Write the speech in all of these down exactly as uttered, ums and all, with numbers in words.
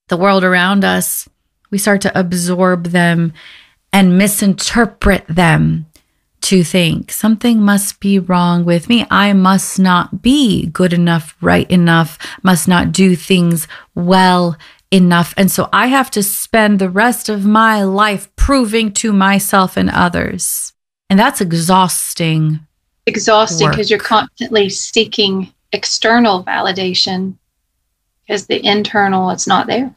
the world around us, we start to absorb them and misinterpret them to think something must be wrong with me. I must not be good enough, right enough, must not do things well enough. And so I have to spend the rest of my life proving to myself and others. And that's exhausting. Exhausting because you're constantly seeking external validation because the internal, it's not there.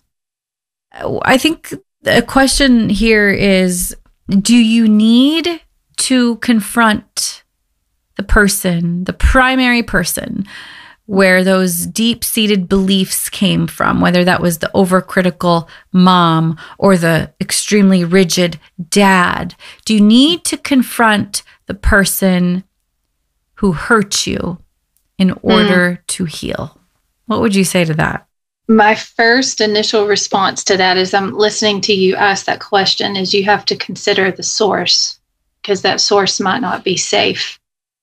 I think the question here is, do you need to confront the person, the primary person, where those deep-seated beliefs came from, whether that was the overcritical mom or the extremely rigid dad? Do you need to confront the person who hurt you in order mm. to heal? What would you say to that? My first initial response to that is I'm listening to you ask that question is you have to consider the source, because that source might not be safe.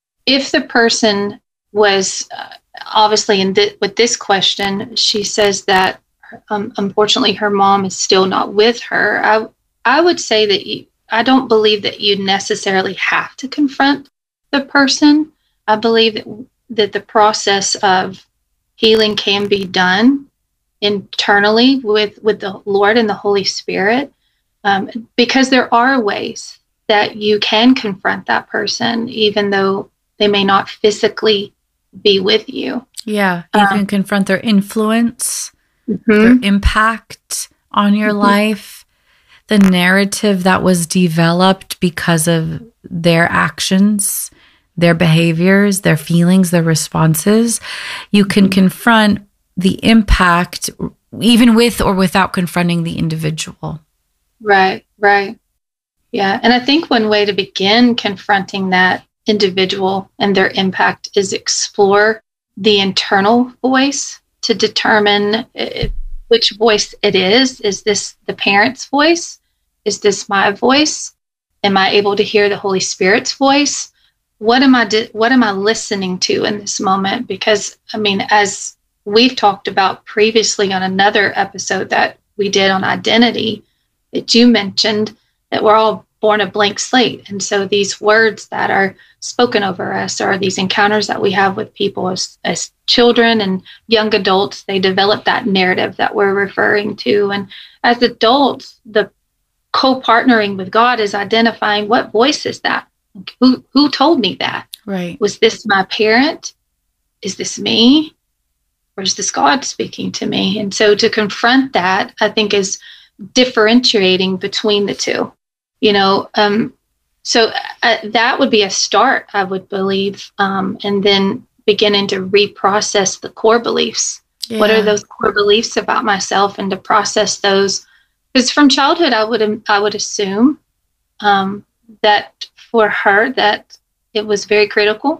If the person was, uh, obviously in th- with this question, she says that um, unfortunately her mom is still not with her. I, I would say that you, I don't believe that you necessarily have to confront the person. I believe that, that the process of healing can be done internally with, with the Lord and the Holy Spirit, um, because there are ways that you can confront that person, even though they may not physically be with you. Yeah, you um, can confront their influence, mm-hmm. their impact on your mm-hmm. life, the narrative that was developed because of their actions, their behaviors, their feelings, their responses. You can mm-hmm. confront the impact, even with or without confronting the individual. Right, right. Yeah. And I think one way to begin confronting that individual and their impact is explore the internal voice to determine it, which voice it is. Is this the parent's voice? Is this my voice? Am I able to hear the Holy Spirit's voice? What am I di- what am I listening to in this moment? Because, I mean, as we've talked about previously on another episode that we did on identity, that you mentioned that we're all born a blank slate. And so these words that are spoken over us, or these encounters that we have with people as, as children and young adults, they develop that narrative that we're referring to. And as adults, the co-partnering with God is identifying, what voice is that? Who who told me that? Right. Was this my parent? Is this me? Or is this God speaking to me? And so to confront that, I think, is differentiating between the two. You know, um, so uh, that would be a start, I would believe, um, and then beginning to reprocess the core beliefs. Yeah. What are those core beliefs about myself, and to process those? Because from childhood, I would I would assume um, that for her that it was very critical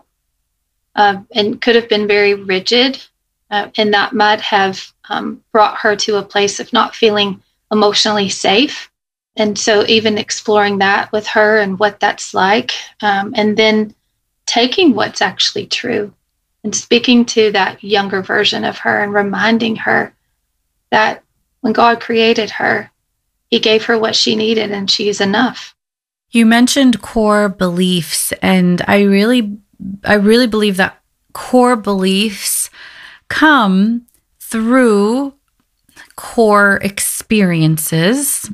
uh, and could have been very rigid. Uh, and that might have um, brought her to a place of not feeling emotionally safe. And so even exploring that with her and what that's like, um, and then taking what's actually true and speaking to that younger version of her and reminding her that when God created her, he gave her what she needed and she is enough. You mentioned core beliefs, and I really, I really believe that core beliefs come through core experiences.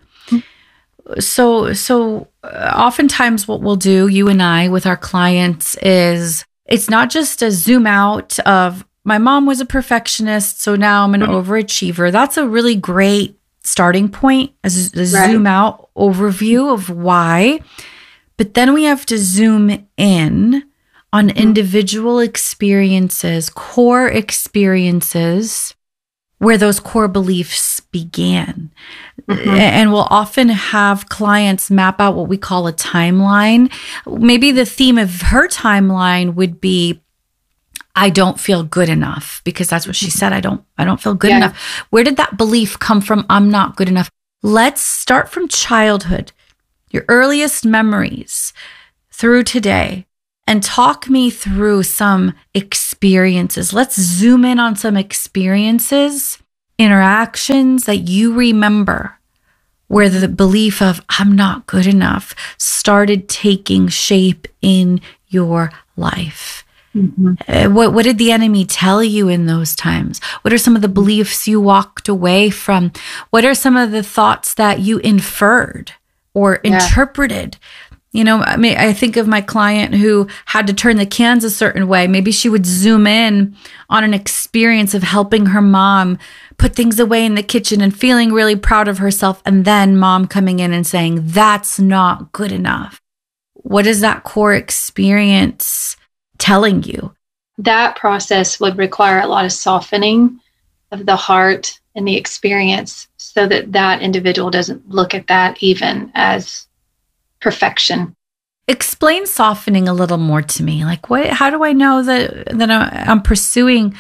So, so oftentimes what we'll do, you and I, with our clients, is it's not just a zoom out of, my mom was a perfectionist, so now I'm an mm-hmm. overachiever. That's a really great starting point, a, a right. zoom out overview of why. But then we have to zoom in on individual experiences, core experiences, where those core beliefs began. Mm-hmm. And we'll often have clients map out what we call a timeline. Maybe the theme of her timeline would be, I don't feel good enough, because that's what she said. I don't, I don't feel good yeah. enough. Where did that belief come from? I'm not good enough. Let's start from childhood, your earliest memories through today, and talk me through some experiences. Let's zoom in on some experiences interactions that you remember where the belief of I'm not good enough started taking shape in your life? Mm-hmm. Uh, what what did the enemy tell you in those times? What are some of the beliefs you walked away from? What are some of the thoughts that you inferred or Yeah. interpreted? You know, I mean, I think of my client who had to turn the cans a certain way. Maybe she would zoom in on an experience of helping her mom put things away in the kitchen and feeling really proud of herself. And then mom coming in and saying, that's not good enough. What is that core experience telling you? That process would require a lot of softening of the heart and the experience so that that individual doesn't look at that even as perfection. Explain softening a little more to me. Like, what? How do I know that that I'm pursuing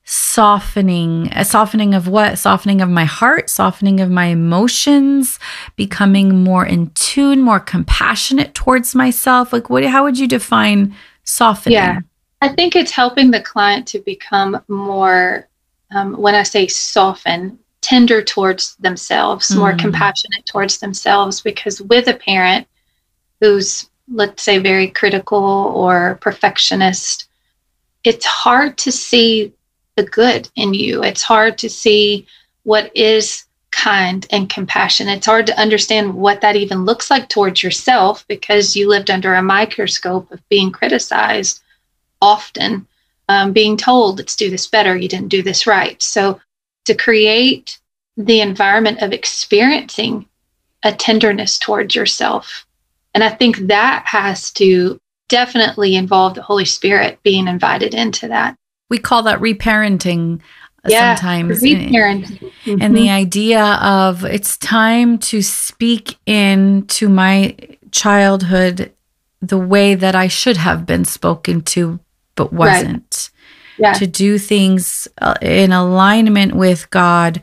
softening? A softening of what? Softening of my heart, softening of my emotions, becoming more in tune, more compassionate towards myself. Like, what? How would you define softening? Yeah, I think it's helping the client to become more, um, when I say soften, tender towards themselves, mm. more compassionate towards themselves. Because with a parent who's, let's say, very critical or perfectionist, it's hard to see the good in you. It's hard to see what is kind and compassion. It's hard to understand what that even looks like towards yourself because you lived under a microscope of being criticized often, um, being told, let's do this better, you didn't do this right. So to create the environment of experiencing a tenderness towards yourself. And I think that has to definitely involve the Holy Spirit being invited into that. We call that reparenting yeah, sometimes. Reparenting. Mm-hmm. And the idea of it's time to speak into my childhood the way that I should have been spoken to, but wasn't. Right. Yeah. To do things in alignment with God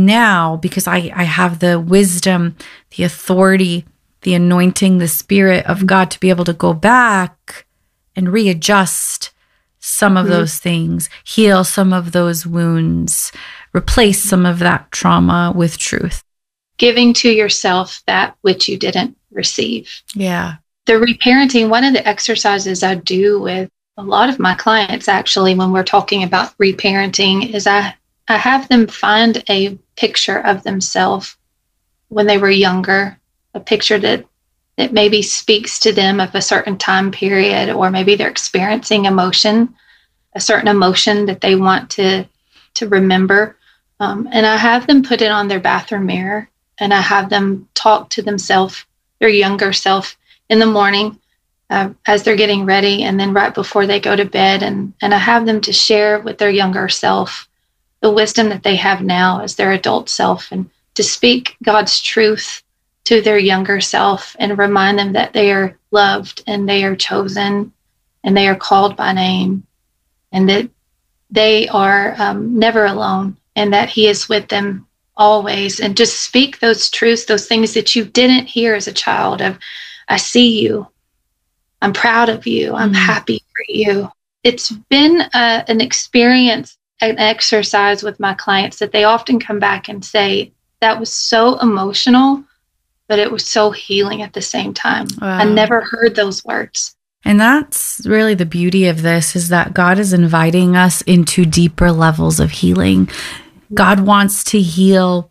now because I, I have the wisdom, the authority, the anointing, the Spirit of God to be able to go back and readjust some of mm-hmm. those things, heal some of those wounds, replace some of that trauma with truth. Giving to yourself that which you didn't receive. Yeah. The reparenting, one of the exercises I do with a lot of my clients, actually, when we're talking about reparenting, is I, I have them find a picture of themselves when they were younger, a picture that, that maybe speaks to them of a certain time period, or maybe they're experiencing emotion, a certain emotion that they want to, to remember. Um, and I have them put it on their bathroom mirror, and I have them talk to themselves, their younger self, in the morning uh, as they're getting ready, and then right before they go to bed. And, and I have them to share with their younger self the wisdom that they have now as their adult self, and to speak God's truth to their younger self and remind them that they are loved and they are chosen and they are called by name, and that they are um, never alone, and that He is with them always. And just speak those truths, those things that you didn't hear as a child of, I see you, I'm proud of you, I'm mm-hmm. happy for you. It's been a, an experience, an exercise with my clients that they often come back and say, that was so emotional, but it was so healing at the same time. Wow. I never heard those words. And that's really the beauty of this, is that God is inviting us into deeper levels of healing. God wants to heal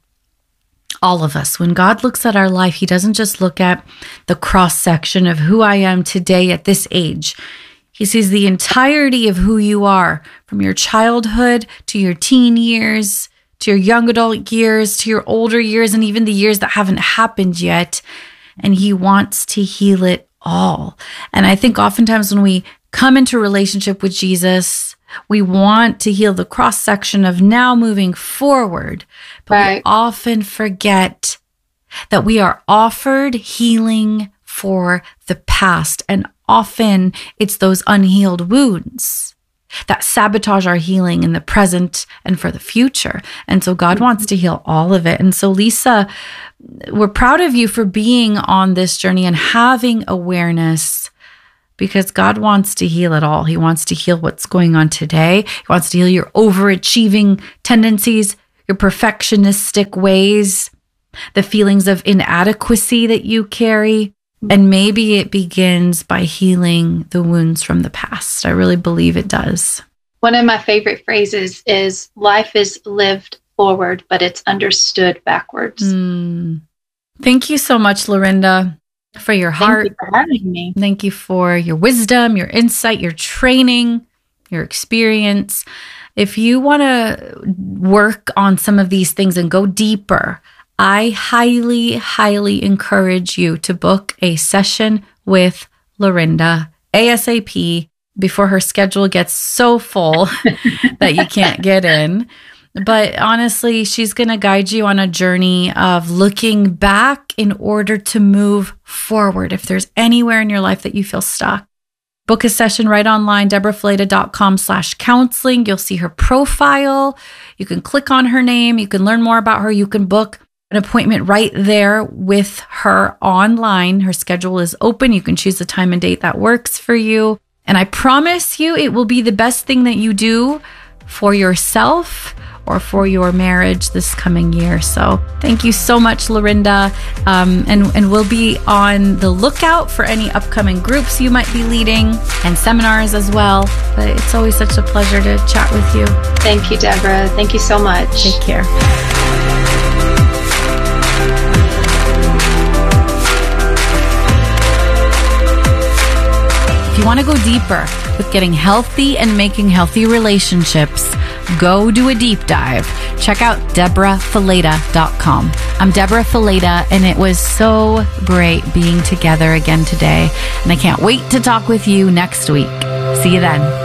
all of us. When God looks at our life, He doesn't just look at the cross section of who I am today at this age. He sees the entirety of who you are, from your childhood to your teen years, to your young adult years, to your older years, and even the years that haven't happened yet. And He wants to heal it all. And I think oftentimes when we come into relationship with Jesus, we want to heal the cross section of now moving forward. But right. we often forget that we are offered healing for the past. And often it's those unhealed wounds that sabotage our healing in the present and for the future. And so God wants to heal all of it. And so Lisa, we're proud of you for being on this journey and having awareness, because God wants to heal it all. He wants to heal what's going on today. He wants to heal your overachieving tendencies, your perfectionistic ways, the feelings of inadequacy that you carry. And maybe it begins by healing the wounds from the past. I really believe it does. One of my favorite phrases is, life is lived forward, but it's understood backwards. Mm. Thank you so much, Lorinda, for your heart. Thank you for having me. Thank you for your wisdom, your insight, your training, your experience. If you want to work on some of these things and go deeper, I highly, highly encourage you to book a session with Lorinda ASAP before her schedule gets so full that you can't get in. But honestly, she's going to guide you on a journey of looking back in order to move forward. If there's anywhere in your life that you feel stuck, book a session right online, deborahfileta.com slash counseling. You'll see her profile. You can click on her name. You can learn more about her. You can book an appointment right there with her online. Her schedule is open. You can choose the time and date that works for you. And I promise you, it will be the best thing that you do for yourself or for your marriage this coming year. So thank you so much, Lorinda. Um, and, and we'll be on the lookout for any upcoming groups you might be leading and seminars as well. But it's always such a pleasure to chat with you. Thank you, Deborah. Thank you so much. Take care. If you want to go deeper with getting healthy and making healthy relationships, go do a deep dive. Check out deborah fileta dot com. I'm Deborah Fileta, and it was so great being together again today. And I can't wait to talk with you next week. See you then.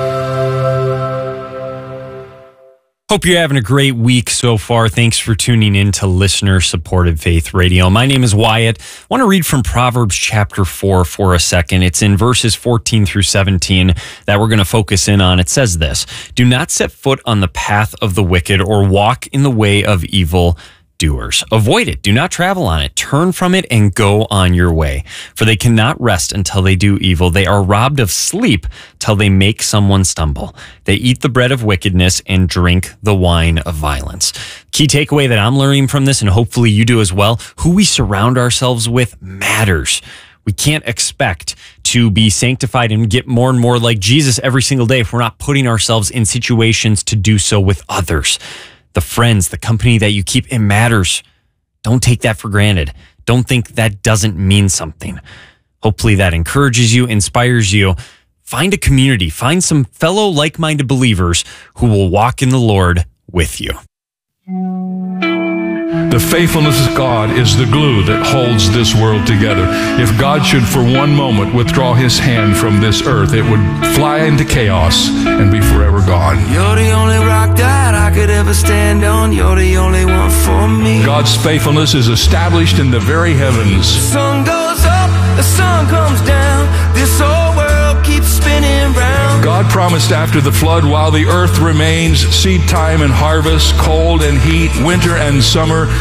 Hope you're having a great week so far. Thanks for tuning in to Listener-Supported Faith Radio. My name is Wyatt. I want to read from Proverbs chapter four for a second. It's in verses fourteen through seventeen that we're going to focus in on. It says this: "Do not set foot on the path of the wicked or walk in the way of evil doers. Avoid it. Do not travel on it. Turn from it and go on your way. For they cannot rest until they do evil. They are robbed of sleep till they make someone stumble. They eat the bread of wickedness and drink the wine of violence." Key takeaway that I'm learning from this, and hopefully you do as well: who we surround ourselves with matters. We can't expect to be sanctified and get more and more like Jesus every single day if we're not putting ourselves in situations to do so with others. The friends, the company that you keep, it matters. Don't take that for granted. Don't think that doesn't mean something. Hopefully that encourages you, inspires you. Find a community, find some fellow like-minded believers who will walk in the Lord with you. The faithfulness of God is the glue that holds this world together. If God should for one moment withdraw his hand from this earth, it would fly into chaos and be forever gone. You're the only rock that I could ever stand on. You're the only one for me. God's faithfulness is established in the very heavens. The sun goes up, the sun comes down. This whole world keeps spinning round. God promised after the flood, while the earth remains, seed time and harvest, cold and heat, winter and summer,